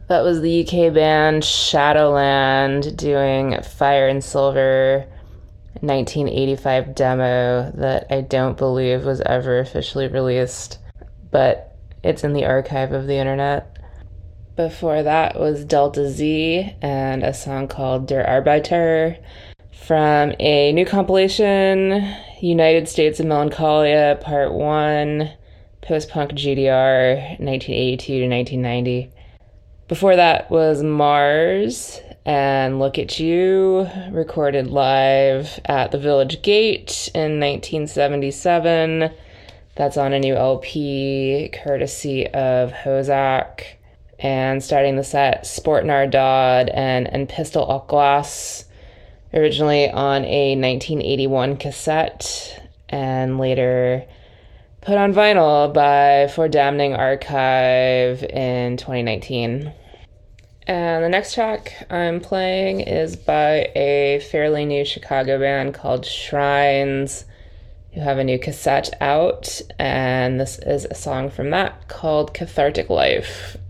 That was the UK band Shadowland doing Fire and Silver 1985 demo that I don't believe was ever officially released, but it's in the archive of the internet. Before that was Delta Z and a song called Der Arbeiter from a new compilation, United States of Melancholia Part 1, Post-Punk GDR 1982 to 1990. Before that was Mars and Look at You, recorded live at the Village Gate in 1977. That's on a new LP, courtesy of Hozak. And starting the set, Sport Nardod and Pistol Au Glace, originally on a 1981 cassette, and later put on vinyl by For Damning Archive in 2019. And the next track I'm playing is by a fairly new Chicago band called Shrines, who have a new cassette out, and this is a song from that called Cathartic Life.